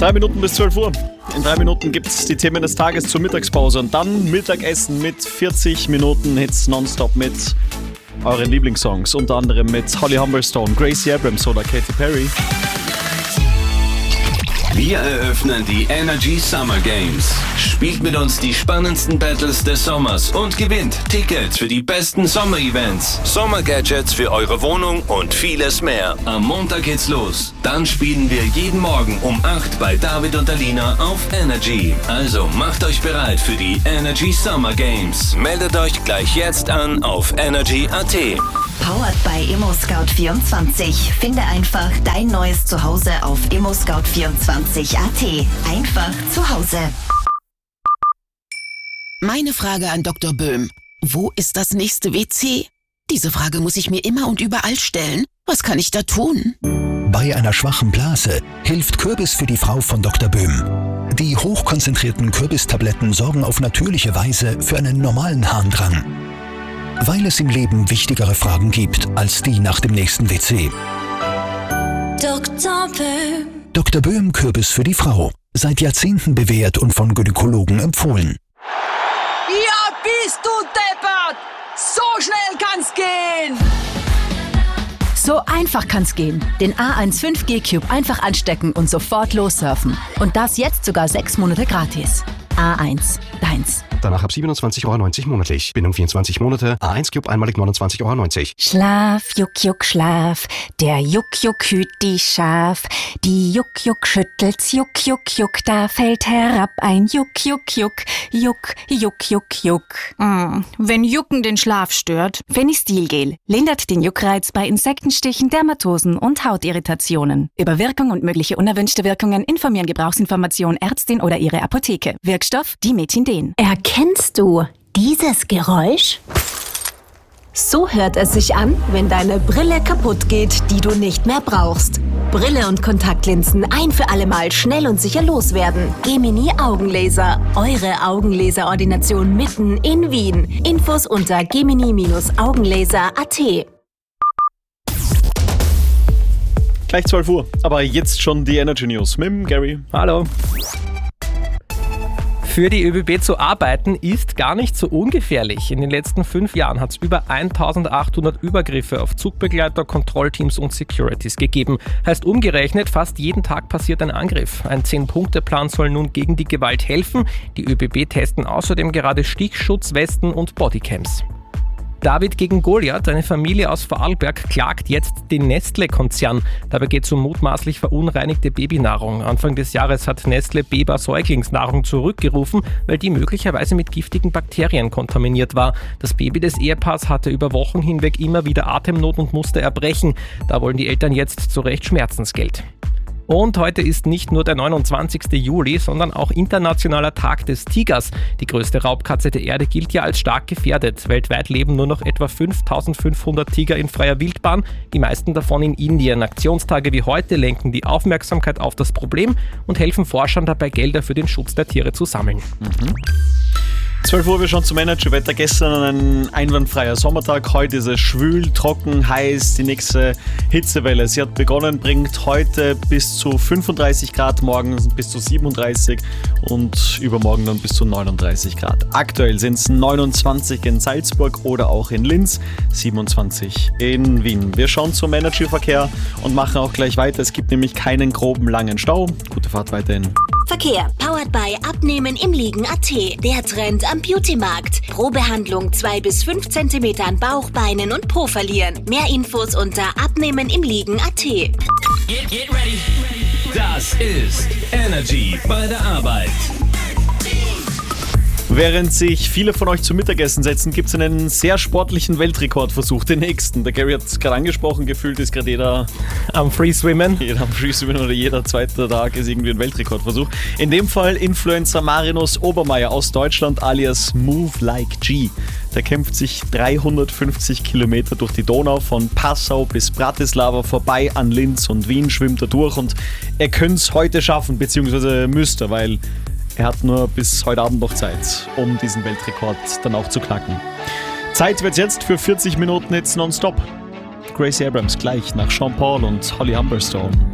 3 Minuten bis 12 Uhr. In 3 Minuten gibt es die Themen des Tages zur Mittagspause und dann Mittagessen mit 40 Minuten Hits nonstop mit euren Lieblingssongs. Unter anderem mit Holly Humberstone, Gracie Abrams oder Katy Perry. Wir eröffnen die Energy Summer Games. Spielt mit uns die spannendsten Battles des Sommers und gewinnt Tickets für die besten Sommer-Events, Sommer-Gadgets für eure Wohnung und vieles mehr. Am Montag geht's los. Dann spielen wir jeden Morgen um 8 bei David und Alina auf Energy. Also macht euch bereit für die Energy Summer Games. Meldet euch gleich jetzt an auf energy.at. Powered by ImmoScout24. Finde einfach dein neues Zuhause auf ImmoScout24.at. Einfach zu Hause. Meine Frage an Dr. Böhm. Wo ist das nächste WC? Diese Frage muss ich mir immer und überall stellen. Was kann ich da tun? Bei einer schwachen Blase hilft Kürbis für die Frau von Dr. Böhm. Die hochkonzentrierten Kürbistabletten sorgen auf natürliche Weise für einen normalen Harndrang. Weil es im Leben wichtigere Fragen gibt als die nach dem nächsten WC. Dr. Böhm. Dr. Böhm Kürbis für die Frau. Seit Jahrzehnten bewährt und von Gynäkologen empfohlen. Ja, bist du deppert! So schnell kann's gehen! So einfach kann's gehen. Den A1 5G Cube einfach anstecken und sofort lossurfen. Und das jetzt sogar 6 Monate gratis. A1, deins. Danach ab 27,90 € monatlich. Bindung 24 Monate. A1 Cube einmalig 29,90 €. Schlaf, Juck, Juck, Schlaf. Der Juck, Juck hüt die Schaf. Die Juck, Juck schüttelt's. Juck, Juck, Juck. Da fällt herab ein Juck, Juck, Juck. Juck, Juck, Juck, Juck. Wenn Jucken den Schlaf stört. Fenistilgel lindert den Juckreiz bei Insektenstichen, Dermatosen und Hautirritationen. Über Wirkung und mögliche unerwünschte Wirkungen informieren Gebrauchsinformation Ärztin oder ihre Apotheke. Wirkstoff Dimetindin. Erkennst du dieses Geräusch? So hört es sich an, wenn deine Brille kaputt geht, die du nicht mehr brauchst. Brille und Kontaktlinsen ein für alle Mal schnell und sicher loswerden. Gemini Augenlaser. Eure Augenlaserordination mitten in Wien. Infos unter gemini-augenlaser.at. Gleich 12 Uhr, aber jetzt schon die Energy News mit dem Gary. Hallo. Für die ÖBB zu arbeiten ist gar nicht so ungefährlich. In den letzten 5 Jahren hat es über 1800 Übergriffe auf Zugbegleiter, Kontrollteams und Securities gegeben. Heißt umgerechnet, fast jeden Tag passiert ein Angriff. Ein 10-Punkte-Plan soll nun gegen die Gewalt helfen. Die ÖBB testen außerdem gerade Stichschutzwesten und Bodycams. David gegen Goliath, eine Familie aus Vorarlberg, klagt jetzt den Nestle-Konzern. Dabei geht es um mutmaßlich verunreinigte Babynahrung. Anfang des Jahres hat Nestle Beba Säuglingsnahrung zurückgerufen, weil die möglicherweise mit giftigen Bakterien kontaminiert war. Das Baby des Ehepaars hatte über Wochen hinweg immer wieder Atemnot und musste erbrechen. Da wollen die Eltern jetzt zu Recht Schmerzensgeld. Und heute ist nicht nur der 29. Juli, sondern auch internationaler Tag des Tigers. Die größte Raubkatze der Erde gilt ja als stark gefährdet. Weltweit leben nur noch etwa 5500 Tiger in freier Wildbahn, die meisten davon in Indien. Aktionstage wie heute lenken die Aufmerksamkeit auf das Problem und helfen Forschern dabei, Gelder für den Schutz der Tiere zu sammeln. 12 Uhr, wir schauen zum Energy-Wetter. Gestern ein einwandfreier Sommertag. Heute ist es schwül, trocken, heiß. Die nächste Hitzewelle. Sie hat begonnen, bringt heute bis zu 35 Grad, morgen bis zu 37 und übermorgen dann bis zu 39 Grad. Aktuell sind es 29 in Salzburg oder auch in Linz, 27 in Wien. Wir schauen zum Energy-Verkehr und machen auch gleich weiter. Es gibt nämlich keinen groben, langen Stau. Gute Fahrt weiterhin. Verkehr, powered by Abnehmen im Liegen.at. Der Trend am Beauty-Markt. Pro Behandlung 2 bis 5 cm an Bauch, Beinen und Po verlieren. Mehr Infos unter Abnehmen im Liegen.at. Get ready. Das ist Energy bei der Arbeit. Während sich viele von euch zum Mittagessen setzen, gibt es einen sehr sportlichen Weltrekordversuch, den nächsten. Der Gary hat es gerade angesprochen, gefühlt ist gerade jeder am Freeswimmen. Jeder am Freeswimmen oder jeder zweite Tag ist irgendwie ein Weltrekordversuch. In dem Fall Influencer Marinus Obermeier aus Deutschland alias Move Like G. Der kämpft sich 350 Kilometer durch die Donau von Passau bis Bratislava vorbei an Linz und Wien, schwimmt er durch und er könnte es heute schaffen, beziehungsweise müsste, weil er hat nur bis heute Abend noch Zeit, um diesen Weltrekord dann auch zu knacken. Zeit wird's jetzt für 40 Minuten Hits nonstop. Gracie Abrams gleich nach Sean Paul und Holly Humberstone.